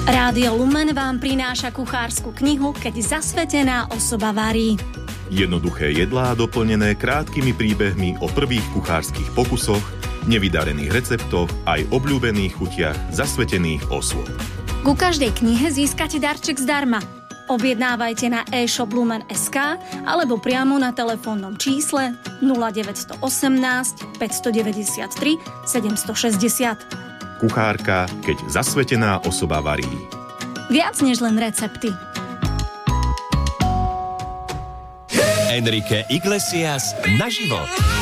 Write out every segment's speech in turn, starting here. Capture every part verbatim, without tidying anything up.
Rádio Lumen vám prináša kuchársku knihu Keď zasvetená osoba varí. Jednoduché jedlá doplnené krátkými príbehmi o prvých kuchárskych pokusoch, nevydarených receptoch aj obľúbených chutiach zasvetených osôb. Ku každej knihe získate darček zdarma. Objednávajte na e-shop lumen bodka es ká alebo priamo na telefónnom čísle nula deväť jedna osem, päť deväť tri, sedem šesť nula. Kuchárka, keď zasvetená osoba varí. Viac než len recepty. Enrique Iglesias naživo.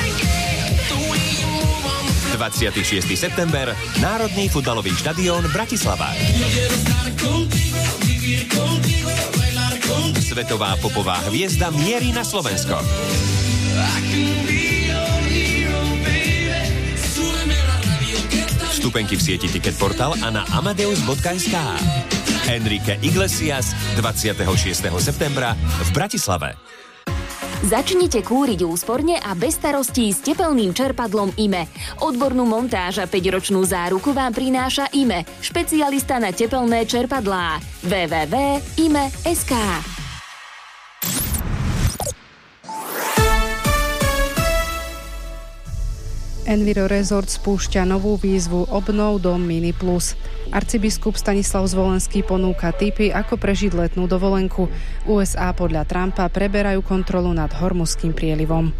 dvadsiateho šiesteho september, Národný futbalový štadión Bratislava. Svetová popová hviezda mierí na Slovensko. Vstupenky v sieti Ticket Portal a na amadeus bodka es ká. Enrique Iglesias dvadsiateho šiesteho septembra v Bratislave. Začnite kúriť úsporne a bez starostí s tepelným čerpadlom í em e. Odbornú montáž a päťročnú záruku vám prináša í em e, špecialista na tepelné čerpadlá. w w w bodka i m e bodka es ká. Enviro Resort spúšťa novú výzvu Obnov dom Mini Plus. Arcibiskup Stanislav Zvolenský ponúka tipy, ako prežiť letnú dovolenku. ú es á podľa Trumpa preberajú kontrolu nad Hormuzským prielivom.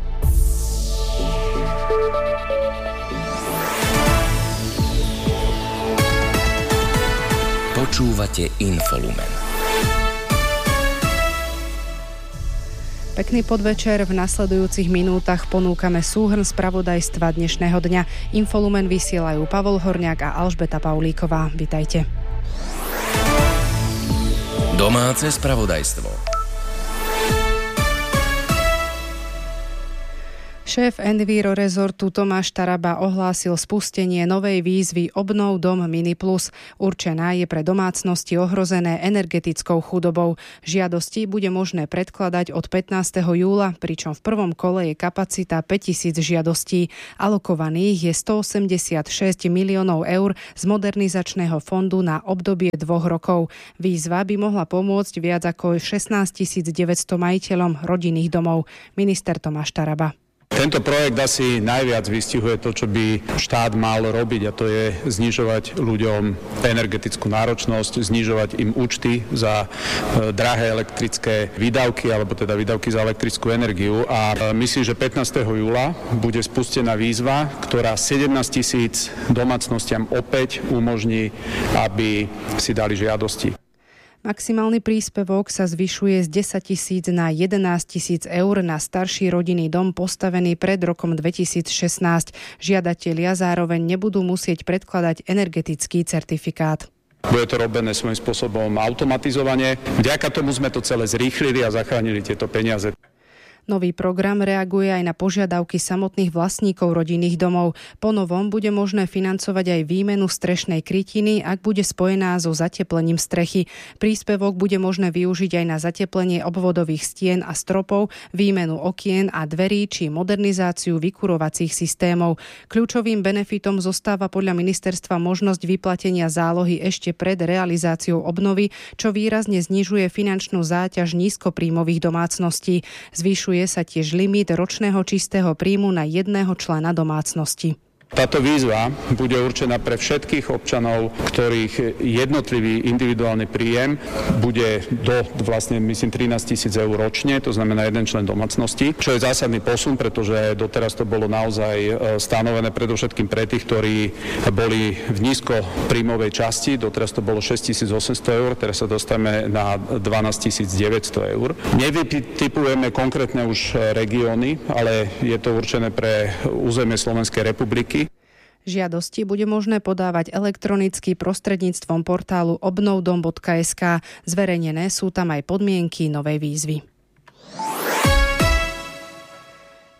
Počúvate Infolumen. Pekný podvečer, v nasledujúcich minútach ponúkame súhrn spravodajstva dnešného dňa. Infolumen vysielajú Pavol Horňák a Alžbeta Paulíková. Vitajte. Domáce spravodajstvo. Šéf Enviro Resortu Tomáš Taraba ohlásil spustenie novej výzvy Obnov dom Mini Plus. Určená je pre domácnosti ohrozené energetickou chudobou. Žiadosti bude možné predkladať od pätnásteho júla, pričom v prvom kole je kapacita päťtisíc žiadostí. Alokovaných je stoosemdesiatšesť miliónov eur z modernizačného fondu na obdobie dvoch rokov. Výzva by mohla pomôcť viac ako šestnásťtisícdeväťsto majiteľom rodinných domov. Minister Tomáš Taraba. Tento projekt asi najviac vystihuje to, čo by štát mal robiť, a to je znižovať ľuďom energetickú náročnosť, znižovať im účty za drahé elektrické výdavky, alebo teda výdavky za elektrickú energiu. A myslím, že pätnásteho júla bude spustená výzva, ktorá sedemnásť tisíc domácnostiam opäť umožní, aby si dali žiadosti. Maximálny príspevok sa zvyšuje z desaťtisíc na jedenásť tisíc eur na starší rodinný dom postavený pred rokom dvetisícšestnásť. Žiadatelia zároveň nebudú musieť predkladať energetický certifikát. Bude to robené svojím spôsobom automatizovane. Vďaka tomu sme to celé zrýchlili a zachránili tieto peniaze. Nový program reaguje aj na požiadavky samotných vlastníkov rodinných domov. Po novom bude možné financovať aj výmenu strešnej krytiny, ak bude spojená so zateplením strechy. Príspevok bude možné využiť aj na zateplenie obvodových stien a stropov, výmenu okien a dverí či modernizáciu vykurovacích systémov. Kľúčovým benefitom zostáva podľa ministerstva možnosť vyplatenia zálohy ešte pred realizáciou obnovy, čo výrazne znižuje finančnú záťaž nízkopríjmových domácností. Zvyšuje sa tiež limit ročného čistého príjmu na jedného člena domácnosti. Táto výzva bude určená pre všetkých občanov, ktorých jednotlivý individuálny príjem bude do vlastne myslím trinásť tisíc eur ročne, to znamená jeden člen domácnosti, čo je zásadný posun, pretože doteraz to bolo naozaj stanovené predovšetkým pre tých, ktorí boli v nízkopríjmovej časti, doteraz to bolo šesť tisíc osemsto eur, teraz sa dostávame na dvanásť tisíc deväťsto eur. Nevytipujeme konkrétne už regióny, ale je to určené pre územie Slovenskej republiky. Žiadosti bude možné podávať elektronicky prostredníctvom portálu obnovdom bodka es ká. Zverejnené sú tam aj podmienky novej výzvy.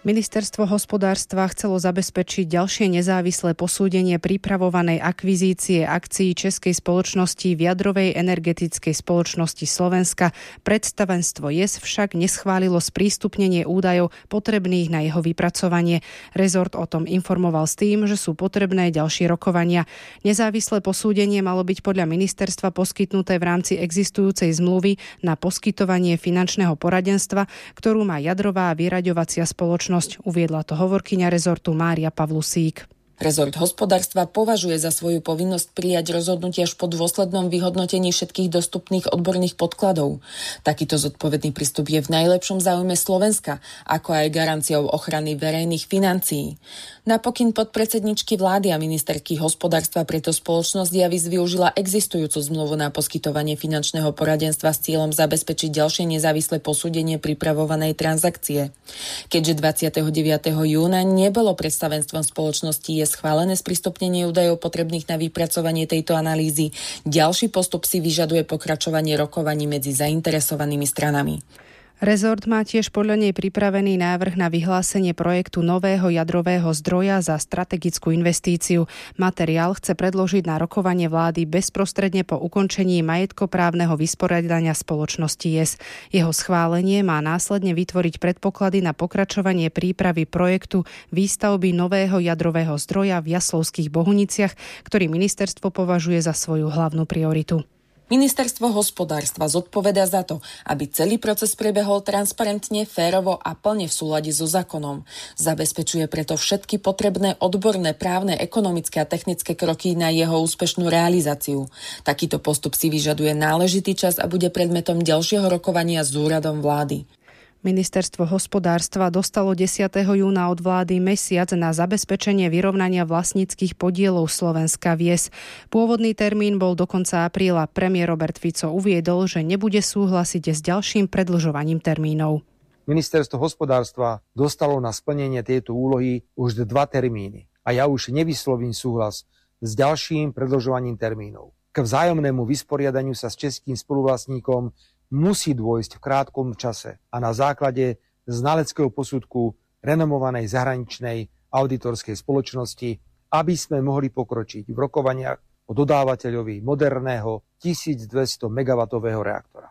Ministerstvo hospodárstva chcelo zabezpečiť ďalšie nezávislé posúdenie pripravovanej akvizície akcií českej spoločnosti v jadrovej energetickej spoločnosti Slovenska. Predstavenstvo jes však neschválilo sprístupnenie údajov potrebných na jeho vypracovanie. Rezort o tom informoval s tým, že sú potrebné ďalšie rokovania. Nezávislé posúdenie malo byť podľa ministerstva poskytnuté v rámci existujúcej zmluvy na poskytovanie finančného poradenstva, ktorú má jadrová vyraďovacia spoločnosť. Uviedla to hovorkyňa rezortu Mária Pavlusík. Rezort hospodárstva považuje za svoju povinnosť prijať rozhodnutie až po dôslednom vyhodnotení všetkých dostupných odborných podkladov. Takýto zodpovedný prístup je v najlepšom záujme Slovenska, ako aj garanciou ochrany verejných financií. Napokyn podpredsedničky vlády a ministerky hospodárstva preto spoločnosť Javis využila existujúcu zmluvu na poskytovanie finančného poradenstva s cieľom zabezpečiť ďalšie nezávislé posúdenie pripravovanej transakcie. Keďže dvadsiateho deviateho júna nebolo predstavenstvom spoločnosti je schválené sprístupnenie údajov potrebných na vypracovanie tejto analýzy, ďalší postup si vyžaduje pokračovanie rokovaní medzi zainteresovanými stranami. Rezort má tiež podľa nej pripravený návrh na vyhlásenie projektu nového jadrového zdroja za strategickú investíciu. Materiál chce predložiť na rokovanie vlády bezprostredne po ukončení majetkoprávneho vysporiadania spoločnosti jes. Jeho schválenie má následne vytvoriť predpoklady na pokračovanie prípravy projektu výstavby nového jadrového zdroja v Jaslovských Bohuniciach, ktorý ministerstvo považuje za svoju hlavnú prioritu. Ministerstvo hospodárstva zodpovedá za to, aby celý proces prebehol transparentne, férovo a plne v súlade so zákonom. Zabezpečuje preto všetky potrebné odborné, právne, ekonomické a technické kroky na jeho úspešnú realizáciu. Takýto postup si vyžaduje náležitý čas a bude predmetom ďalšieho rokovania s úradom vlády. Ministerstvo hospodárstva dostalo desiateho júna od vlády mesiac na zabezpečenie vyrovnania vlastníckych podielov Slovenska v jes. Pôvodný termín bol do konca apríla. Premiér Robert Fico uviedol, že nebude súhlasiť s ďalším predĺžovaním termínov. Ministerstvo hospodárstva dostalo na splnenie tejto úlohy už dva termíny a ja už nevyslovím súhlas s ďalším predĺžovaním termínov. K vzájomnému vysporiadaniu sa s českým spoluvlastníkom musí dôjsť v krátkom čase a na základe znaleckého posudku renomovanej zahraničnej auditorskej spoločnosti, aby sme mohli pokročiť v rokovaniach o dodávateľovi moderného tisícdvesto megawattového reaktora.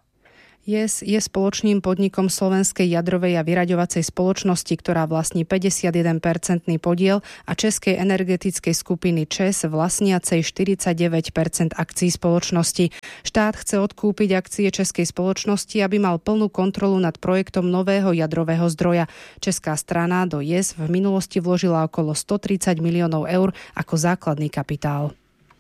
jes je spoločným podnikom Slovenskej jadrovej a vyraďovacej spoločnosti, ktorá vlastní päťdesiatjeden percent podiel a Českej energetickej skupiny ČEZ vlastniacej štyridsaťdeväť percent akcií spoločnosti. Štát chce odkúpiť akcie Českej spoločnosti, aby mal plnú kontrolu nad projektom nového jadrového zdroja. Česká strana do jes v minulosti vložila okolo stotridsať miliónov eur ako základný kapitál.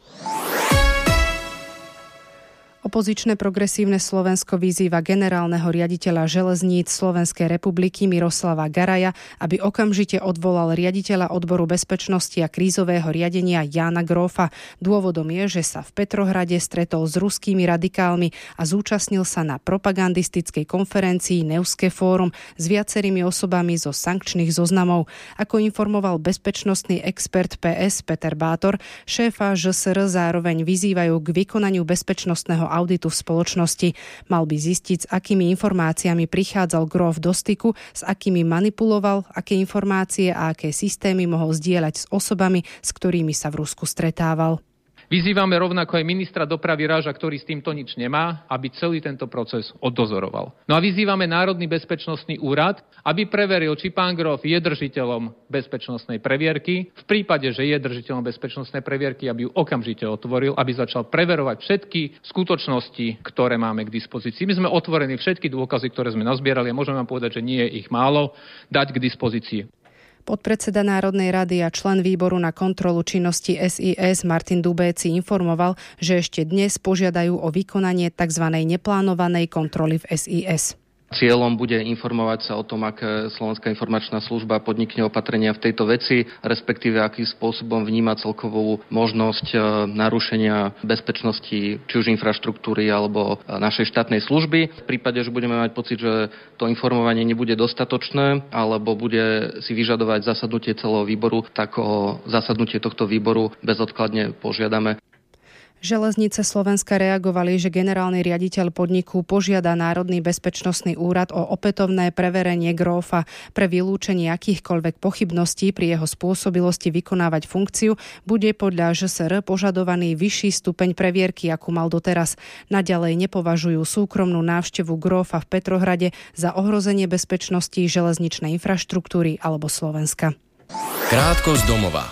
Opozičné progresívne Slovensko vyzýva generálneho riaditeľa železníc Slovenskej republiky Miroslava Garaja, aby okamžite odvolal riaditeľa odboru bezpečnosti a krízového riadenia Jána Grófa. Dôvodom je, že sa v Petrohrade stretol s ruskými radikálmi a zúčastnil sa na propagandistickej konferencii Neuské fórum s viacerými osobami zo sankčných zoznamov. Ako informoval bezpečnostný expert pé es Peter Bátor, šéfa žé es er zároveň vyzývajú k vykonaniu bezpečnostného auditu v spoločnosti. Mal by zistiť, s akými informáciami prichádzal Gróf do styku, s akými manipuloval, aké informácie a aké systémy mohol zdieľať s osobami, s ktorými sa v Rusku stretával. Vyzývame rovnako aj ministra dopravy Raža, ktorý s týmto nič nemá, aby celý tento proces oddozoroval. No a vyzývame Národný bezpečnostný úrad, aby preveril, či pán Gróf je držiteľom bezpečnostnej previerky. V prípade, že je držiteľom bezpečnostnej previerky, aby ju okamžite otvoril, aby začal preverovať všetky skutočnosti, ktoré máme k dispozícii. My sme otvorení všetky dôkazy, ktoré sme nazbierali a môžeme vám povedať, že nie je ich málo, dať k dispozícii. Podpredseda Národnej rady a člen výboru na kontrolu činnosti es í es Martin Dubéci informoval, že ešte dnes požiadajú o vykonanie tzv. Neplánovanej kontroly v es í es. Cieľom bude informovať sa o tom, aké Slovenská informačná služba podnikne opatrenia v tejto veci, respektíve akým spôsobom vníma celkovú možnosť narušenia bezpečnosti či už infraštruktúry alebo našej štátnej služby. V prípade, že budeme mať pocit, že to informovanie nebude dostatočné alebo bude si vyžadovať zasadnutie celého výboru, tak o zasadnutie tohto výboru bezodkladne požiadame. Železnice Slovenska reagovali, že generálny riaditeľ podniku požiada Národný bezpečnostný úrad o opätovné preverenie grófa. Pre vylúčenie akýchkoľvek pochybností pri jeho spôsobilosti vykonávať funkciu bude podľa ž es er požadovaný vyšší stupeň previerky, akú mal doteraz. Naďalej nepovažujú súkromnú návštevu grófa v Petrohrade za ohrozenie bezpečnosti železničnej infraštruktúry alebo Slovenska. Krátko z domova.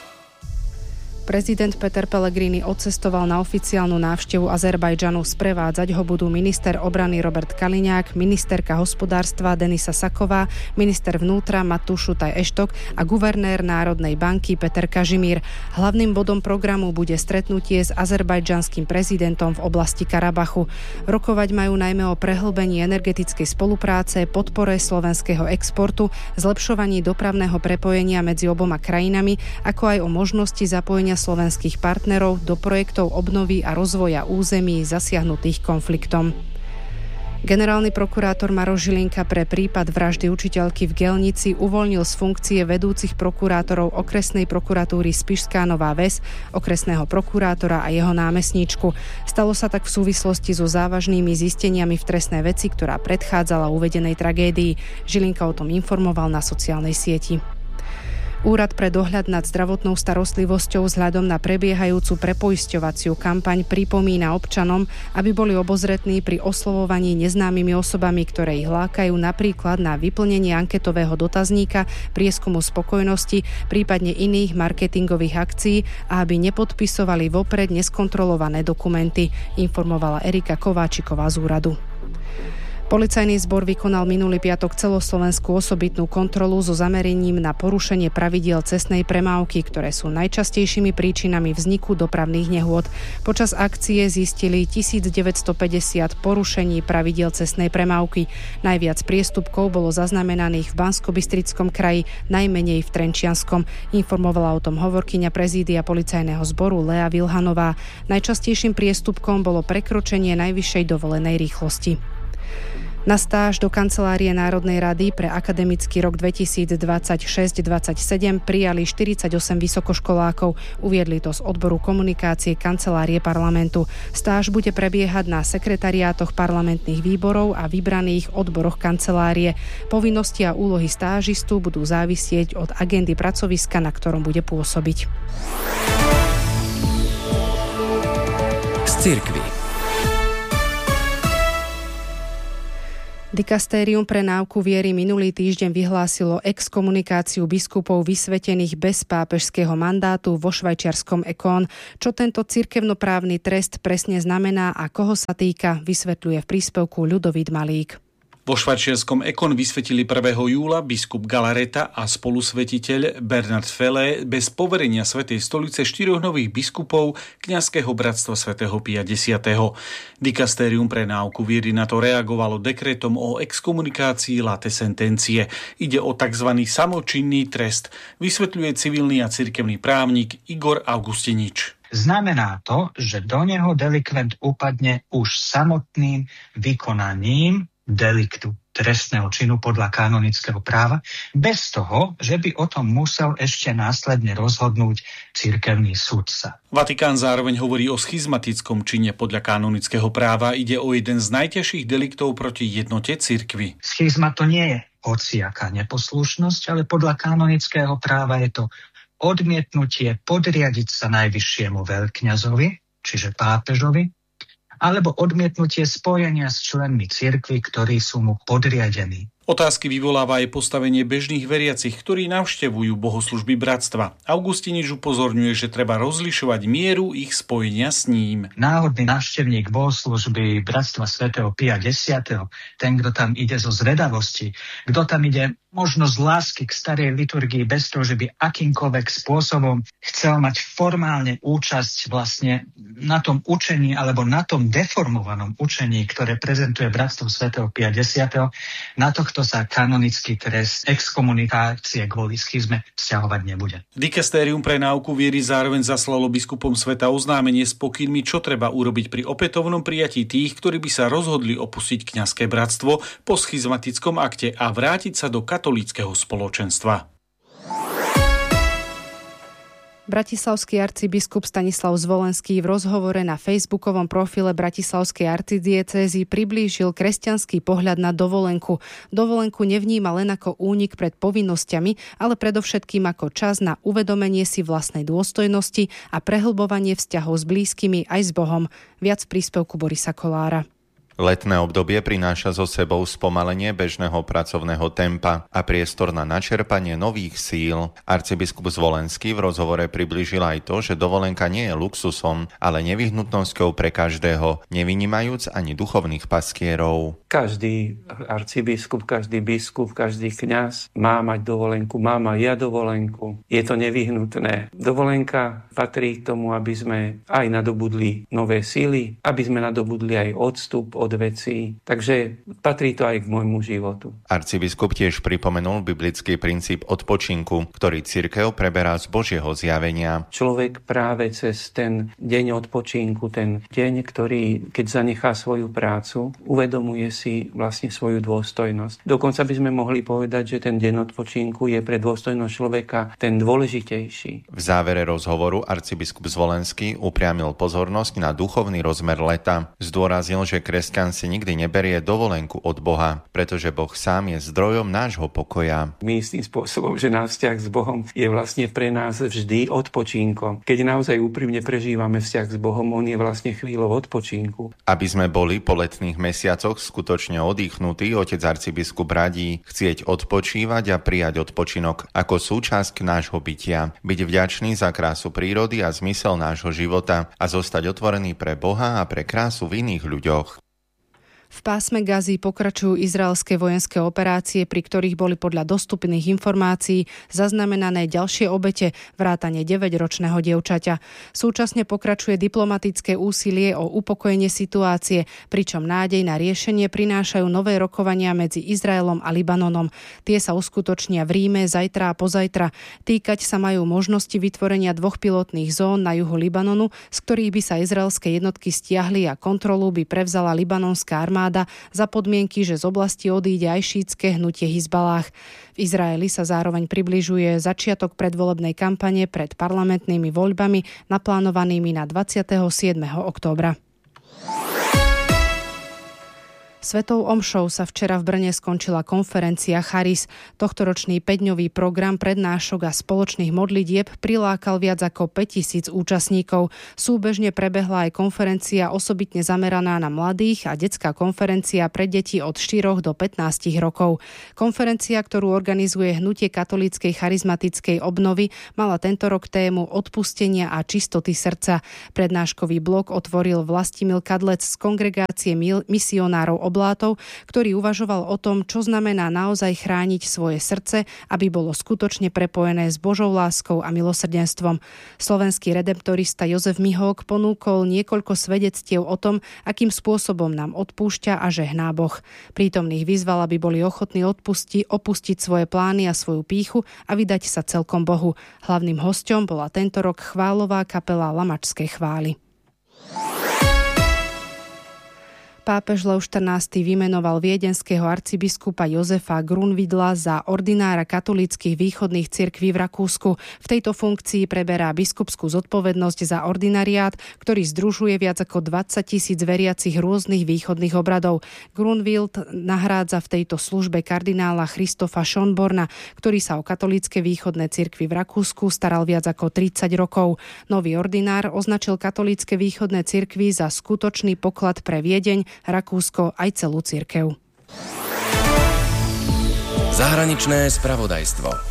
Prezident Peter Pellegrini odcestoval na oficiálnu návštevu Azerbajdžanu. Sprevádzať ho budú minister obrany Robert Kaliňák, ministerka hospodárstva Denisa Saková, minister vnútra Matúš Šutaj Eštok a guvernér Národnej banky Peter Kažimír. Hlavným bodom programu bude stretnutie s azerbajdžanským prezidentom v oblasti Karabachu. Rokovať majú najmä o prehlbení energetickej spolupráce, podpore slovenského exportu, zlepšovaní dopravného prepojenia medzi oboma krajinami, ako aj o možnosti zapojenia slovenských partnerov do projektov obnovy a rozvoja území zasiahnutých konfliktom. Generálny prokurátor Maroš Žilinka pre prípad vraždy učiteľky v Gelnici uvoľnil z funkcie vedúcich prokurátorov okresnej prokuratúry Spišská Nová Ves, okresného prokurátora a jeho námestníčku. Stalo sa tak v súvislosti so závažnými zisteniami v trestnej veci, ktorá predchádzala uvedenej tragédii. Žilinka o tom informoval na sociálnej sieti. Úrad pre dohľad nad zdravotnou starostlivosťou vzhľadom na prebiehajúcu prepoisťovaciu kampaň pripomína občanom, aby boli obozretní pri oslovovaní neznámymi osobami, ktoré ich lákajú napríklad na vyplnenie anketového dotazníka, prieskumu spokojnosti, prípadne iných marketingových akcií a aby nepodpisovali vopred neskontrolované dokumenty, informovala Erika Kováčiková z úradu. Policajný zbor vykonal minulý piatok celoslovenskú osobitnú kontrolu so zameraním na porušenie pravidiel cestnej premávky, ktoré sú najčastejšími príčinami vzniku dopravných nehôd. Počas akcie zistili tisícdeväťstopäťdesiat porušení pravidiel cestnej premávky. Najviac priestupkov bolo zaznamenaných v Banskobystrickom kraji, najmenej v Trenčianskom. Informovala o tom hovorkyňa prezídia policajného zboru Lea Vilhanová. Najčastejším priestupkom bolo prekročenie najvyššej dovolenej rýchlosti. Na stáž do Kancelárie Národnej rady pre akademický rok dvetisícdvadsaťšesť dvadsaťsedem prijali štyridsaťosem vysokoškolákov. Uviedli to z odboru komunikácie Kancelárie parlamentu. Stáž bude prebiehať na sekretariátoch parlamentných výborov a vybraných odboroch kancelárie. Povinnosti a úlohy stážistu budú závisieť od agendy pracoviska, na ktorom bude pôsobiť. Z cirkvi. Dikastérium pre náuku viery minulý týždeň vyhlásilo exkomunikáciu biskupov vysvetených bez pápežského mandátu vo švajčiarskom Ekon. Čo tento cirkevnoprávny trest presne znamená a koho sa týka, vysvetľuje v príspevku Ľudovít Malík. Vo švajčiarskom Ekon vysvetili prvého júla biskup Galareta a spolusvetiteľ Bernard Fele bez poverenia Svätej stolice štyroch nových biskupov kňazského bratstva svätého Pia X. Dikastérium pre náuku viery na to reagovalo dekretom o exkomunikácii late sentencie. Ide o tzv. Samočinný trest, vysvetľuje civilný a cirkevný právnik Igor Augustinič. Znamená to, že do neho delikvent upadne už samotným vykonaním deliktu, trestného činu podľa kanonického práva, bez toho, že by o tom musel ešte následne rozhodnúť cirkevný sudca. Vatikán zároveň hovorí o schizmatickom čine podľa kanonického práva. Ide o jeden z najťažších deliktov proti jednote cirkvi. Schizma to nie je hociaká neposlušnosť, ale podľa kanonického práva je to odmietnutie podriadiť sa najvyššiemu veľkňazovi, čiže pápežovi, alebo odmietnutie spojenia s členmi cirkvi, ktorí sú mu podriadení. Otázky vyvoláva aj postavenie bežných veriacich, ktorí navštevujú bohoslužby bratstva. Augustinič upozorňuje, že treba rozlišovať mieru ich spojenia s ním. Náhodný návštevník bohoslužby bratstva svätého Pia X, ten, kto tam ide zo zvedavosti, kto tam ide možno z lásky k starej liturgii bez toho, že by akýmkoľvek spôsobom chcel mať formálne účasť vlastne na tom učení alebo na tom deformovanom učení, ktoré prezentuje bratstvo svätého Pia X, na tohto sa kanonický trest exkomunikácie kvôli schizme vzťahovať nebude. Dikastérium pre náuku viery zároveň zaslalo biskupom sveta oznámenie s pokynmi, čo treba urobiť pri opätovnom prijatí tých, ktorí by sa rozhodli opustiť kňazské bratstvo po schizmatickom akte a vrátiť sa do katolíckeho spoločenstva. Bratislavský arcibiskup Stanislav Zvolenský v rozhovore na facebookovom profile Bratislavskej arcidiecézy priblížil kresťanský pohľad na dovolenku. Dovolenku nevníma len ako únik pred povinnosťami, ale predovšetkým ako čas na uvedomenie si vlastnej dôstojnosti a prehlbovanie vzťahov s blízkymi aj s Bohom. Viac príspevku Borisa Kolára. Letné obdobie prináša so sebou spomalenie bežného pracovného tempa a priestor na načerpanie nových síl. Arcibiskup Zvolenský v rozhovore priblížil aj to, že dovolenka nie je luxusom, ale nevyhnutnosťou pre každého, nevynímajúc ani duchovných pastierov. Každý arcibiskup, každý biskup, každý kňaz má mať dovolenku, má mať ja dovolenku. Je to nevyhnutné. Dovolenka patrí k tomu, aby sme aj nadobudli nové síly, aby sme nadobudli aj odstup od vecí. Takže patrí to aj k môjmu životu. Arcibiskup tiež pripomenul biblický princíp odpočinku, ktorý cirkev preberá z Božieho zjavenia. Človek práve cez ten deň odpočinku, ten deň, ktorý, keď zanechá svoju prácu, uvedomuje si vlastne svoju dôstojnosť. Dokonca by sme mohli povedať, že ten deň odpočinku je pre dôstojnosť človeka ten dôležitejší. V závere rozhovoru arcibiskup Zvolenský upriamil pozornosť na duchovný rozmer leta. Zdôraznil, že kresťan si nikdy neberie dovolenku od Boha, pretože Boh sám je zdrojom nášho pokoja. My istým spôsobom, že náš vzťah s Bohom je vlastne pre nás vždy odpočinkom. Keď naozaj úprimne prežívame vzťah s Bohom, on je vlastne chvíľou odpočinku. Aby sme boli po letných mesiacoch skutočne oddychnutí, otec arcibiskup radí chcieť odpočívať a prijať odpočinok ako súčasť nášho bytia, byť vďačný za krásu prírody a zmysel nášho života a zostať otvorený pre Boha a pre krásu v iných ľuďoch. V pásme Gazy pokračujú izraelské vojenské operácie, pri ktorých boli podľa dostupných informácií zaznamenané ďalšie obete, vrátane deväťročného dievčaťa. Súčasne pokračuje diplomatické úsilie o upokojenie situácie, pričom nádej na riešenie prinášajú nové rokovania medzi Izraelom a Libanonom. Tie sa uskutočnia v Ríme zajtra a pozajtra. Týkať sa majú možnosti vytvorenia dvoch pilotných zón na juhu Libanonu, z ktorých by sa izraelské jednotky stiahli a kontrolu by prevzala libanonská armáda za podmienky, že z oblasti odíde aj šítske hnutie Hizballah. V Izraeli sa zároveň približuje začiatok predvolebnej kampane pred parlamentnými voľbami naplánovanými na dvadsiateho siedmeho októbra. Svetou omšou sa včera v Brne skončila konferencia Charis. Tohtoročný päťdňový program prednášok a spoločných modlitieb prilákal viac ako päťtisíc účastníkov. Súbežne prebehla aj konferencia osobitne zameraná na mladých a detská konferencia pre deti od štyroch do pätnástich rokov. Konferencia, ktorú organizuje Hnutie katolíckej charizmatickej obnovy, mala tento rok tému odpustenia a čistoty srdca. Prednáškový blok otvoril Vlastimil Kadlec z kongregácie misionárov Oblátov, ktorý uvažoval o tom, čo znamená naozaj chrániť svoje srdce, aby bolo skutočne prepojené s Božou láskou a milosrdenstvom. Slovenský redemptorista Jozef Mihók ponúkol niekoľko svedectiev o tom, akým spôsobom nám odpúšťa a žehná Boh. Prítomných vyzval, aby boli ochotní odpusti, opustiť svoje plány a svoju pýchu a vydať sa celkom Bohu. Hlavným hosťom bola tento rok chválová kapela Lamačskej chvály. Pápež Lev štrnásty vymenoval viedenského arcibiskupa Jozefa Grunwidla za ordinára katolíckych východných cirkví v Rakúsku. V tejto funkcii preberá biskupskú zodpovednosť za ordinariát, ktorý združuje viac ako dvadsať tisíc veriacich rôznych východných obradov. Grunwild nahrádza v tejto službe kardinála Christofa Schönborna, ktorý sa o katolícke východné cirkvi v Rakúsku staral viac ako tridsať rokov. Nový ordinár označil katolícke východné cirkvi za skutočný poklad pre Viedeň, Rakúsko aj celú cirkev. Zahraničné spravodajstvo.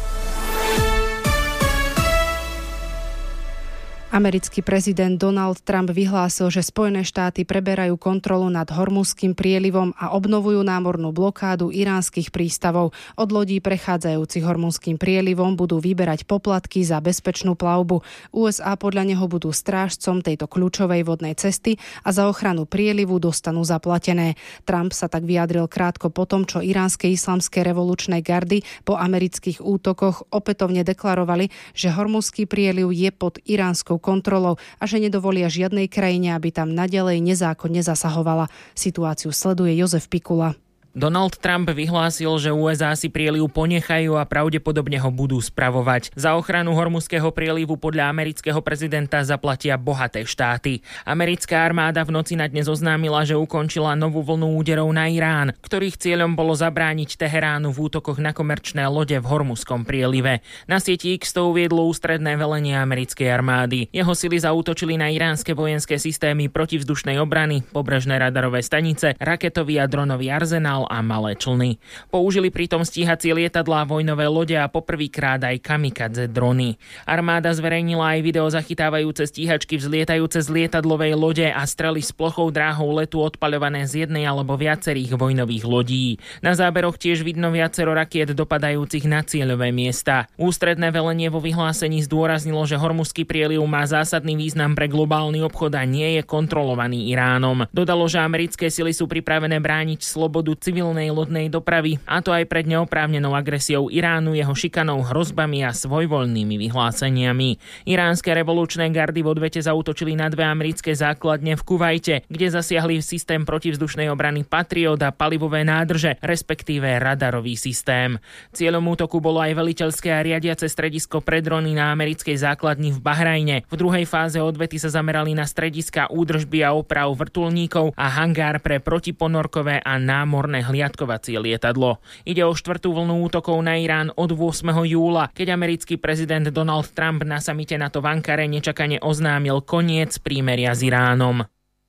Americký prezident Donald Trump vyhlásil, že Spojené štáty preberajú kontrolu nad Hormuzským prielivom a obnovujú námornú blokádu iránskych prístavov. Od lodí prechádzajúcich Hormuzským prielivom budú vyberať poplatky za bezpečnú plavbu. ú es á podľa neho budú strážcom tejto kľúčovej vodnej cesty a za ochranu prielivu dostanú zaplatené. Trump sa tak vyjadril krátko po tom, čo iránske islamské revolučné gardy po amerických útokoch opätovne deklarovali, že Hormuzský prieliv je pod iránskou kontrolou a že nedovolia žiadnej krajine, aby tam naďalej nezákonne zasahovala. Situáciu sleduje Jozef Pikula. Donald Trump vyhlásil, že ú es á si prieliv ponechajú a pravdepodobne ho budú spravovať. Za ochranu Hormuzského prielivu podľa amerického prezidenta zaplatia bohaté štáty. Americká armáda v noci na dnes oznámila, že ukončila novú vlnu úderov na Irán, ktorých cieľom bolo zabrániť Teheránu v útokoch na komerčné lode v Hormuzskom prielive. Na sieti X to uviedlo ústredné velenie americkej armády. Jeho sily zaútočili na iránske vojenské systémy protivzdušnej obrany, pobrežné radarové stanice, raketový a dronový arzenál a malé člny. Použili pritom stíhacie lietadlá, vojnové lode a poprvýkrát aj kamikadze drony. Armáda zverejnila aj video zachytávajúce stíhačky vzlietajúce z lietadlovej lode a strely s plochou dráhou letu odpaľované z jednej alebo viacerých vojnových lodí. Na záberoch tiež vidno viacero rakiet dopadajúcich na cieľové miesta. Ústredné velenie vo vyhlásení zdôraznilo, že Hormuzský prieliv má zásadný význam pre globálny obchod a nie je kontrolovaný Iránom. Dodalo, že americké sily sú pripravené brániť slobodu civilnej lodnej dopravy, a to aj pred neoprávnenou agresiou Iránu, jeho šikanou, hrozbami a svojvoľnými vyhláseniami. Iránske revolučné gardy v odvete zaútočili na dve americké základne v Kuvajte, kde zasiahli systém protivzdušnej obrany Patriot a palivové nádrže, respektíve radarový systém. Cieľom útoku bolo aj veliteľské a riadiace stredisko pre drony na americkej základni v Bahrajne. V druhej fáze odvety sa zamerali na strediska údržby a oprav vrtuľníkov a hangár pre protiponorkové a námorné hliadkovacie lietadlo. Ide o štvrtú vlnu útokov na Irán od ôsmeho júla, keď americký prezident Donald Trump na samite NATO v Ankare nečakane oznámil koniec prímeria s Iránom.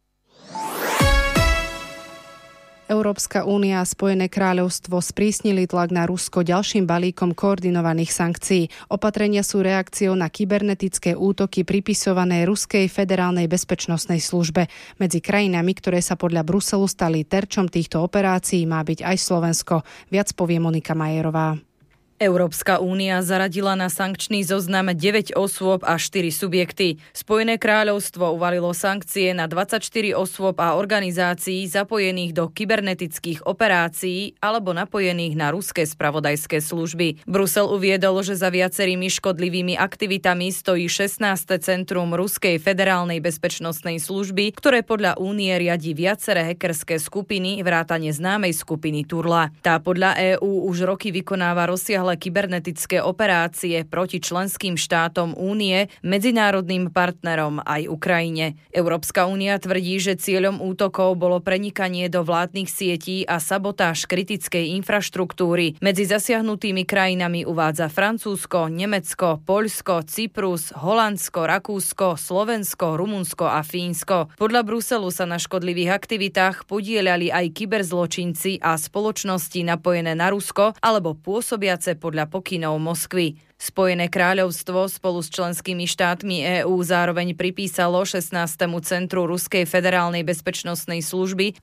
Európska únia a Spojené kráľovstvo sprísnili tlak na Rusko ďalším balíkom koordinovaných sankcií. Opatrenia sú reakciou na kybernetické útoky pripisované Ruskej federálnej bezpečnostnej službe. Medzi krajinami, ktoré sa podľa Bruselu stali terčom týchto operácií, má byť aj Slovensko. Viac povie Monika Majerová. Európska únia zaradila na sankčný zoznam deväť osôb a štyri subjekty. Spojené kráľovstvo uvalilo sankcie na dvadsaťštyri osôb a organizácií zapojených do kybernetických operácií alebo napojených na ruské spravodajské služby. Brusel uviedol, že za viacerými škodlivými aktivitami stojí šestnáste centrum Ruskej federálnej bezpečnostnej služby, ktoré podľa únie riadi viaceré hackerské skupiny vrátane známej skupiny Turla. Tá podľa EÚ už roky vykonáva rozsiahle kybernetické operácie proti členským štátom únie, medzinárodným partnerom aj Ukrajine. Európska únia tvrdí, že cieľom útokov bolo prenikanie do vládnych sietí a sabotáž kritickej infraštruktúry. Medzi zasiahnutými krajinami uvádza Francúzsko, Nemecko, Poľsko, Cyprus, Holandsko, Rakúsko, Slovensko, Rumunsko a Fínsko. Podľa Bruselu sa na škodlivých aktivitách podieľali aj kyberzločinci a spoločnosti napojené na Rusko alebo pôsobiace podľa pokynov Moskvy. Spojené kráľovstvo spolu s členskými štátmi EÚ zároveň pripísalo šestnástemu centru Ruskej federálnej bezpečnostnej služby